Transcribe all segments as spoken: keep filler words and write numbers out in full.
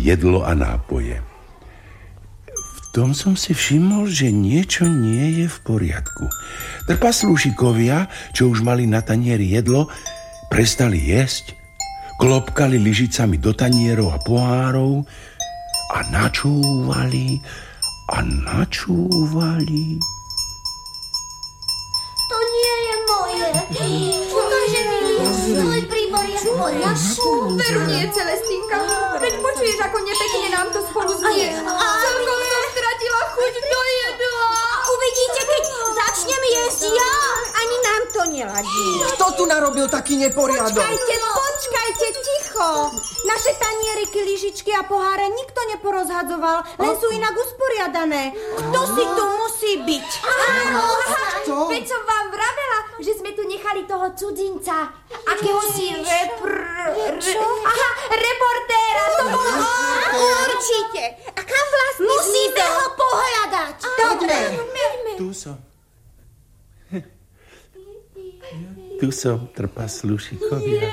jedlo a nápoje. V tom som si všimol, že niečo nie je v poriadku. Trpaslúšikovia, čo už mali na tanieri jedlo, prestali jesť, klopkali lyžicami do tanierov a pohárov a načúvali a načúvali. To nie je moje. Ukáže mi, tvoj príbor je v poriadku. Veru nie, Celestínka. Veď počuješ, ako nepekne nám to spolu znie. Celkom som stratila chuť do jedla. Uvidíte, keď začnem jesť ja, ani nám to neladí. Kto tu narobil taký neporiadok? Počkajte, počkajte, ticho. Naše tanieriky, lyžičky a poháre nikto neporozhadzoval, len sú inak usporiadané. Kto si tu musí byť? Áno, Kto? veď som vám vravela, že sme tu nechali toho cudzinca. Akéhosi repr... Re, aha, reportéra. To bol on. Určite. A kam vlastne musíme ho pohľadať? Dobre. Tu som. Tu som, trpaslúšikovia.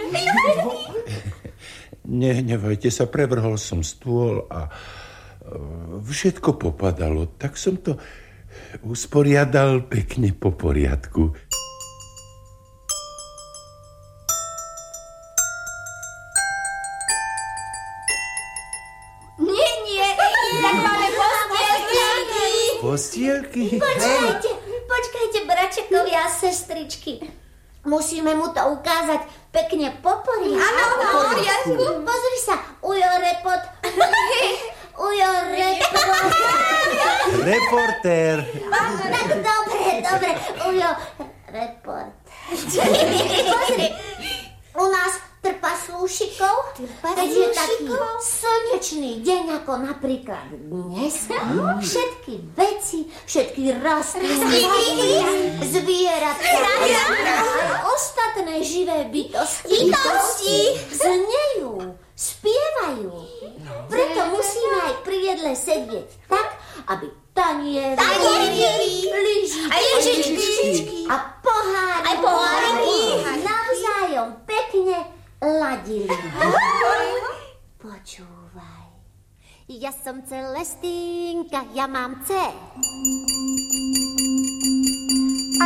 Nehnevajte sa, prevrhol som stôl a všetko popadalo. Tak som to usporiadal pekne po poriadku. Nie, nie, tak máme postielky. Postielky? Počkajte, počkajte, bračekovia a sestričky. Musíme mu to ukázať pekne po poriadku. Áno, po poriadku. Pozri sa, Ujo repot. Ujo repot. Reportér. Tak dobre, dobre, Ujo report. Pozri, u nás trpaslúšikov, keď je taký slnečný deň ako napríklad dnes, všetky veci, všetky rastliny, zvieratka a ostatné živé bytosti znejú, spievajú. Preto musíme aj pri jedle sedieť tak, aby tanieri, lyžičky a poháry navzájom pekne ladili. Počúvaj. Ja som Celestínka, ja mám C.